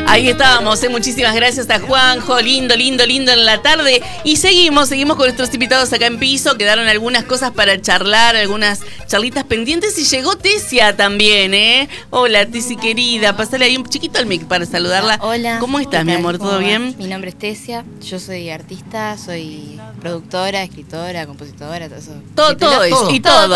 Ahí estábamos, muchísimas gracias a Juanjo, lindo en la tarde. Y seguimos con nuestros invitados acá en piso. Quedaron algunas cosas para charlar, algunas charlitas pendientes. Y llegó Tesia también, ¿eh? Hola, Tesi querida, pasale ahí un chiquito al mic para saludarla. Hola. ¿Cómo estás, mi amor? ¿Todo bien? Mi nombre es Tesia, yo soy artista, soy productora, escritora, compositora, todo eso. Todo eso.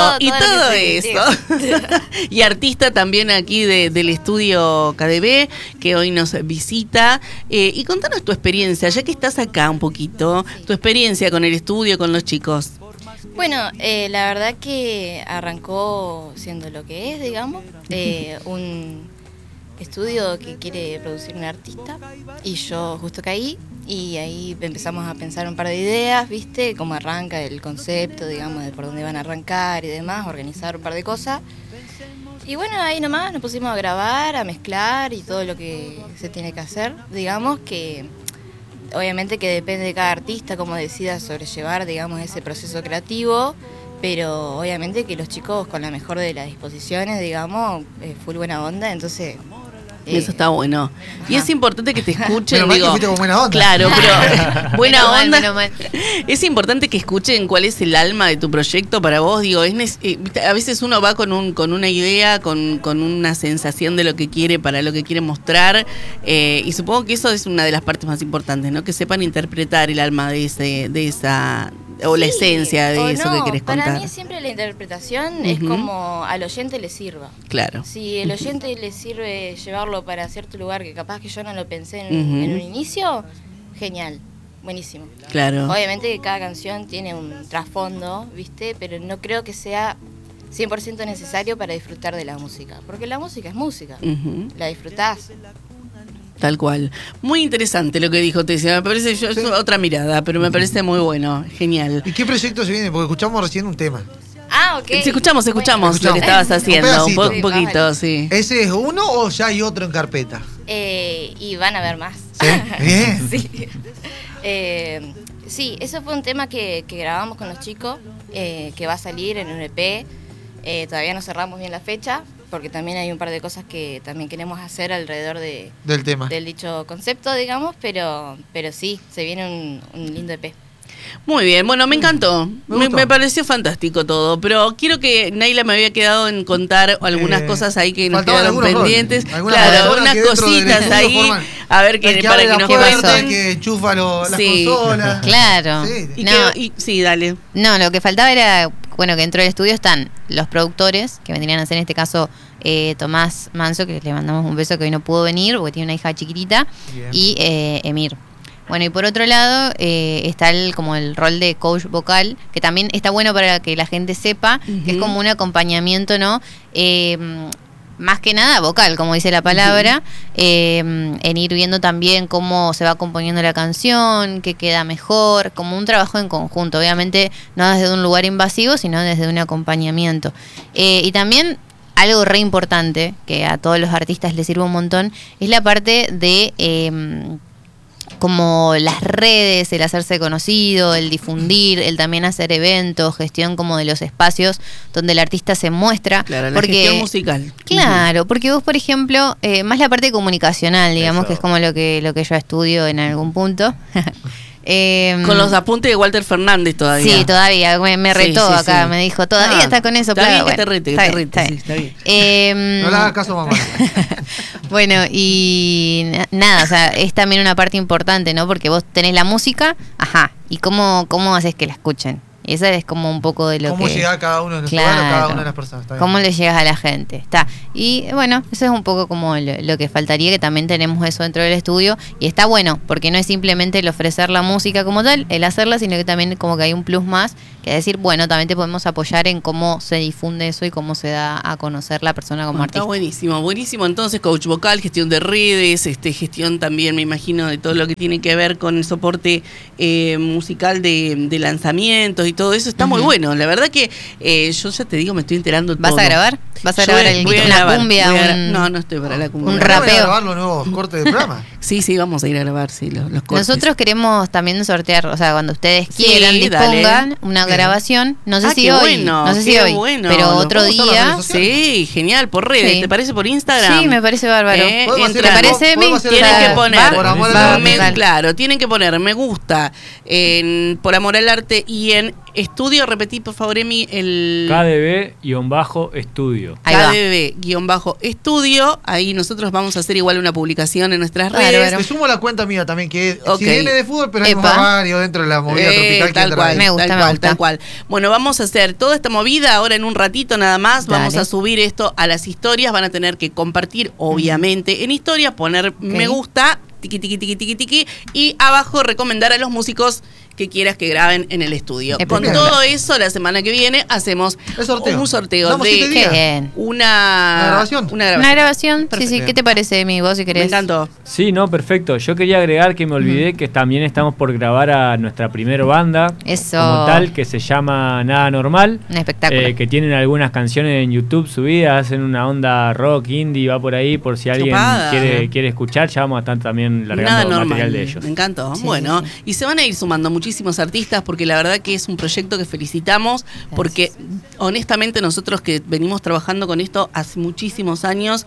Sí. Y artista también aquí del estudio KDB, que hoy nos visita. Y contanos tu experiencia, ya que estás acá un poquito, tu experiencia con el estudio, con los chicos. Bueno, la verdad que arrancó siendo lo que es, digamos, un estudio que quiere producir un artista, y yo justo caí, y ahí empezamos a pensar un par de ideas, ¿viste? Cómo arranca el concepto, digamos, de por dónde van a arrancar y demás, organizar un par de cosas. Y bueno, ahí nomás nos pusimos a grabar, a mezclar y todo lo que se tiene que hacer. Digamos que obviamente que depende de cada artista cómo decida sobrellevar, digamos, ese proceso creativo, pero obviamente que los chicos con la mejor de las disposiciones, digamos, full buena onda, entonces... Eso está bueno. Ajá. Y es importante que te escuchen, Pero digo. fuiste con buena onda. Claro, pero buena onda. Menos mal. Es importante que escuchen cuál es el alma de tu proyecto para vos. Digo, a veces uno va con una idea, con una sensación de lo que quiere, para lo que quiere mostrar. Y supongo que eso es una de las partes más importantes, ¿no? Que sepan interpretar el alma de esa o la esencia de eso que querés contar. Para mí siempre la interpretación es como al oyente le sirva. Claro. Si el oyente le sirve llevarlo para cierto lugar que capaz que yo no lo pensé en un inicio, genial, buenísimo. Claro. Obviamente que cada canción tiene un trasfondo, ¿viste? Pero no creo que sea 100% necesario para disfrutar de la música, porque la música es música, la disfrutás. Tal cual. Muy interesante lo que dijo Tesia. Me parece, es otra mirada, pero me parece muy bueno. Genial. ¿Y qué proyecto se viene? Porque escuchamos recién un tema. Ah, ok. Escuchamos Bueno. lo que estabas haciendo. Un pedacito. poquito, sí. ¿Ese es uno o ya hay otro en carpeta? Y van a ver más. ¿Sí? Bien. Sí. Sí, eso fue un tema que grabamos con los chicos, que va a salir en un EP. Todavía no cerramos bien la fecha, porque también hay un par de cosas que también queremos hacer alrededor Del tema. del dicho concepto, digamos, pero sí, se viene un lindo EP. Muy bien, bueno, me encantó. Me gustó. Me pareció fantástico todo, pero quiero que Naila me había quedado en contar algunas cosas ahí que nos faltaban quedaron algunos pendientes. roles, algunas Claro, personas unas que dentro del cositas estudio ahí. forman. A ver, El que para abre que la nos puerta, el cuenten. que enchufa las Sí. consolas. Claro. Sí. Sí, dale. No, lo que faltaba era, bueno, que dentro del estudio están los productores, que vendrían a ser en este caso Tomás Manso, que le mandamos un beso, que hoy no pudo venir porque tiene una hija chiquitita, Bien. y Emir. Bueno, y por otro lado está como el rol de coach vocal, que también está bueno para que la gente sepa, que es como un acompañamiento, ¿no? Más que nada vocal, como dice la palabra, en ir viendo también cómo se va componiendo la canción, qué queda mejor, como un trabajo en conjunto, obviamente no desde un lugar invasivo, sino desde un acompañamiento. Y también algo re importante, que a todos los artistas les sirve un montón, es la parte de... como las redes, el hacerse conocido, el difundir, el también hacer eventos, gestión como de los espacios donde el artista se muestra. Claro, la porque, gestión musical. Claro, porque vos, por ejemplo, más la parte comunicacional, digamos, Eso. que es como lo que yo estudio en algún punto. Con los apuntes de Walter Fernández todavía. Sí, todavía, me retó sí, acá, sí. me dijo, todavía está con eso. Está claro, bien que bueno, te está rete, bien, sí, está bien. No le hagas caso, mamá. Bueno, y nada, o sea, es también una parte importante, ¿no? Porque vos tenés la música, y cómo haces que la escuchen. Esa es como un poco de lo ¿Cómo que... llega a cada uno de los Claro. lugares, a cada una de las personas? Está bien. ¿Cómo le llegas a la gente? Está. Y bueno, eso es un poco como lo que faltaría, que también tenemos eso dentro del estudio. Y está bueno, porque no es simplemente el ofrecer la música como tal, el hacerla, sino que también como que hay un plus más, que es decir, bueno, también te podemos apoyar en cómo se difunde eso y cómo se da a conocer la persona como Está artista. buenísimo, buenísimo. Entonces, coach vocal, gestión de redes, gestión también, me imagino, de todo lo que tiene que ver con el soporte musical de lanzamientos y todo eso. Está muy bueno. La verdad que yo ya te digo, me estoy enterando todo. ¿Vas a grabar? ¿Vas a Yo grabar voy a una grabar, cumbia? No estoy para la cumbia. un ¿Van a rapeo. grabar los nuevos cortes de programa? Sí, vamos a ir a grabar, sí, los cortes. Nosotros queremos también sortear, o sea, cuando ustedes Sí, quieran, dispongan dale. una Bien. grabación, no sé si qué hoy, bueno, no sé si qué hoy, bueno. pero Lo otro vamos a las día. redes sociales. Sí, genial, por redes. Sí. ¿Te parece por Instagram? Sí, me parece bárbaro. Podemos Entra- hacer- ¿Te parece, podemos Mi? hacer Tienen algo que poner, por amor al va, arte. dale. claro, tienen que poner me gusta por amor al arte y en estudio, repetí por favor, Emi, el KDB-estudio. Ahí va. KDB-estudio. Ahí nosotros vamos a hacer igual una publicación en nuestras Bárbaro. redes. Te sumo la cuenta mía también, que Ok. si viene de fútbol, pero hay Epa. varios dentro de la movida tropical que tal entra cual, ahí. Me gusta, tal me cual, gusta. tal cual. Bueno, vamos a hacer toda esta movida ahora en un ratito nada más. Dale. Vamos a subir esto a las historias. Van a tener que compartir, obviamente, en historias, poner me gusta, tiqui, tiqui, tiqui, tiqui, tiqui, y abajo recomendar a los músicos que quieras que graben en el estudio. Con Espectacular. todo eso, la semana que viene hacemos El sorteo. un sorteo Damos 7 de días. Qué bien. una grabación. Una Una grabación, sí, Perfecto. sí. ¿Qué te parece, Mi? Vos si querés. Me encantó. Sí, no, perfecto. Yo quería agregar que me olvidé que también estamos por grabar a nuestra primer banda. Eso. Como tal, que se llama Nada Normal. Un espectáculo. Que tienen algunas canciones en YouTube subidas, hacen una onda rock, indie, va por ahí, por si alguien Chupada. quiere escuchar, ya vamos a estar también Nada largando normal. material de ellos. Me encantó. Sí, bueno, sí, y se van a ir sumando muchísimos artistas porque la verdad que es un proyecto que felicitamos porque honestamente nosotros que venimos trabajando con esto hace muchísimos años,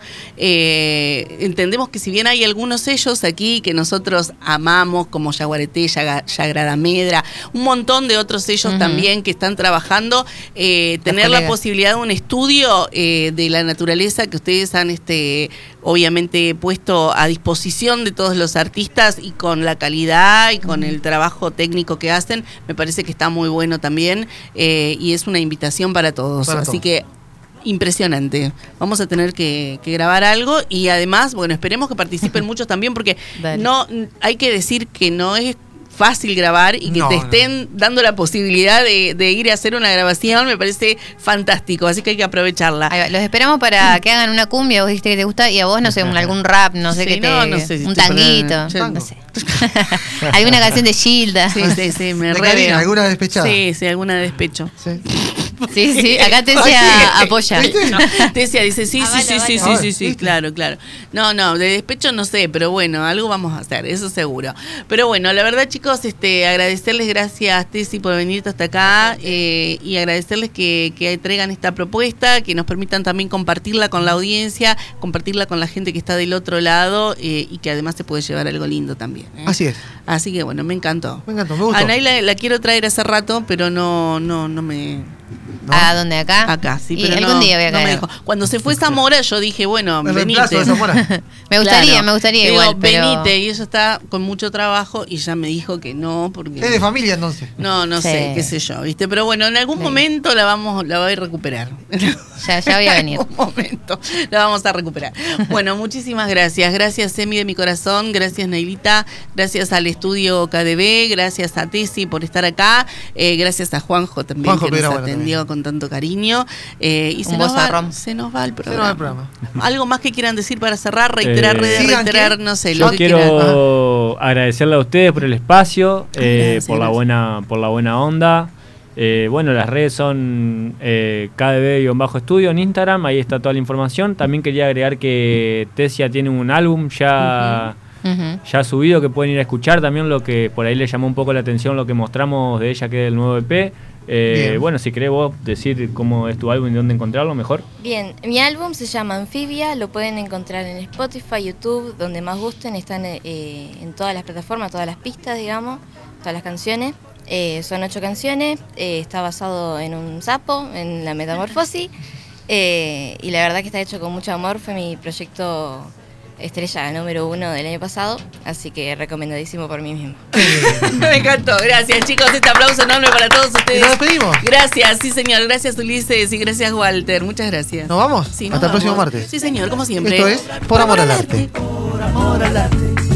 entendemos que si bien hay algunos sellos aquí que nosotros amamos como Yaguareté, Yagrada Medra, un montón de otros sellos también que están trabajando, tener la colegas. posibilidad de un estudio de la naturaleza que ustedes han obviamente puesto a disposición de todos los artistas y con la calidad y con el trabajo técnico que hacen, me parece que está muy bueno también y es una invitación para todos. Para Así todos. que impresionante. Vamos a tener que grabar algo y además, bueno, esperemos que participen muchos también porque Dale. no hay que decir que no es fácil grabar y que No, te no. estén dando la posibilidad de ir a hacer una grabación, me parece fantástico, así que hay que aprovecharla. Ahí va. Los esperamos para que hagan una cumbia, vos dijiste que te gusta, y a vos, no sé, algún rap, no sé Sí, qué te... no sé si un estoy tanguito, para- yo- no sé. Alguna canción de Gilda. Sí, me De re Karina, veo. alguna despechada. Sí, alguna de despecho. Sí. Sí, sí, acá te Ay, sí. apoya. ¿Viste? Tesia dice, sí, Ah, sí, vale, sí, vale. sí, sí, sí, ¿Viste? claro, claro. No, de despecho no sé, pero bueno, algo vamos a hacer, eso seguro. Pero bueno, la verdad, chicos, agradecerles, gracias, Tesi, por venir hasta acá y agradecerles que traigan esta propuesta, que nos permitan también compartirla con la audiencia, compartirla con la gente que está del otro lado y que además se puede llevar algo lindo también. ¿eh? Así es. Así que bueno, me encantó. Me encantó, me gustó. A Nay la quiero traer hace rato, pero no me... ¿No? ¿A dónde? ¿Acá? Acá, sí, Y pero algún no, día voy a no me caer. dijo. Cuando se fue Zamora, yo dije, bueno, El venite. reemplazo de Zamora. Me gustaría Digo, igual, pero... venite, y ella está con mucho trabajo y ya me dijo que no, porque... Es de familia entonces. No Sí. sé, qué sé yo, ¿viste? Pero bueno, en algún momento la voy a recuperar. Ya voy a venir. En algún momento la vamos a recuperar. Bueno, muchísimas gracias. Gracias, Emi, de mi corazón. Gracias, Neilita. Gracias al estudio KDB. Gracias a Tesi por estar acá. Gracias a Juanjo también, Juanjo que nos Pedrabuena atendió también. con tanto cariño. Y Un se nos vozarrón. se nos va el Se nos va el programa. programa. Algo más que quieran decir para cerrar, reiterar, Sigan reiterar, que no sé, Yo lo que quieran. quiero agradecerle a ustedes por el espacio, Gracias, por la buena onda. Bueno, las redes son KDB-estudio en Instagram, ahí está toda la información. También quería agregar que Tesia tiene un álbum ya subido que pueden ir a escuchar. También lo que por ahí le llamó un poco la atención, lo que mostramos de ella, que es el nuevo EP. Bien. Bueno, si querés vos decir cómo es tu álbum y dónde encontrarlo, mejor. Bien, mi álbum se llama Anfibia, lo pueden encontrar en Spotify, YouTube, donde más gusten, están en todas las plataformas, todas las pistas, digamos, todas las canciones. Son 8 canciones, está basado en un sapo, en la metamorfosis, y la verdad que está hecho con mucho amor, fue mi proyecto estrella número 1 del año pasado, así que recomendadísimo por mí mismo. Me encantó, gracias chicos, este aplauso enorme para todos ¿Y ustedes. nos despedimos? Gracias, sí señor, gracias Ulises y gracias Walter, muchas gracias. ¿Nos vamos? Sí, nos Hasta el próximo vamos. martes. Sí señor, como siempre. Esto es Por Amor al Arte. Por amor al arte.